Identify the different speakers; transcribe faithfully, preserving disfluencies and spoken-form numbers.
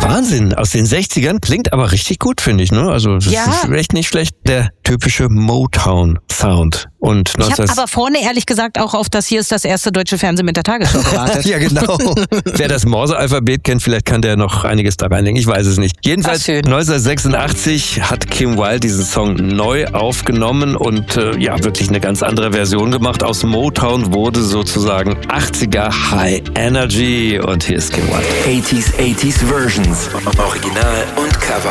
Speaker 1: Wahnsinn, aus den sechzigern, klingt aber richtig gut, finde ich, ne? Also das
Speaker 2: Ja.
Speaker 1: ist echt nicht schlecht. Der typische Motown-Sound. Und
Speaker 2: Ich habe aber vorne ehrlich gesagt auch auf das Hier ist das erste deutsche Fernsehen mit der Tagesschau gewartet.
Speaker 1: ja, genau. Wer das Morse-Alphabet kennt, vielleicht kann der noch einiges da reinlegen. Ich weiß es nicht. Jedenfalls
Speaker 2: Ach, schön.
Speaker 1: neunzehnhundertsechsundachtzig hat Kim Wilde diesen Song neu aufgenommen und äh, ja, wirklich eine ganz andere Version gemacht. Aus Motown wurde sozusagen achtziger High Energy. Und hier ist Kim Wilde.
Speaker 3: eighties, eighties Versions. Original und Cover.